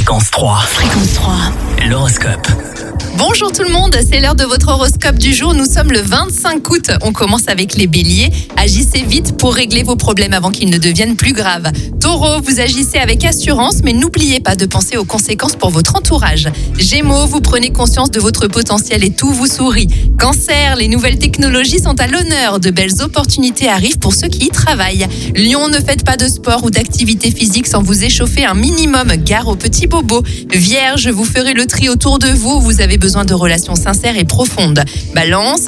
Fréquence 3. Fréquence 3. L'horoscope. Bonjour tout le monde, c'est l'heure de votre horoscope du jour. Nous sommes le 25 août. On commence avec les béliers. Agissez vite pour régler vos problèmes avant qu'ils ne deviennent plus graves. Taureau, vous agissez avec assurance, mais n'oubliez pas de penser aux conséquences pour votre entourage. Gémeaux, vous prenez conscience de votre potentiel et tout vous sourit. Cancer, les nouvelles technologies sont à l'honneur. De belles opportunités arrivent pour ceux qui y travaillent. Lion, ne faites pas de sport ou d'activité physique sans vous échauffer un minimum. Gare aux petits bobos. Vierge, vous ferez le tri autour de vous. Vous avez besoin de relations sincères et profondes. Balance,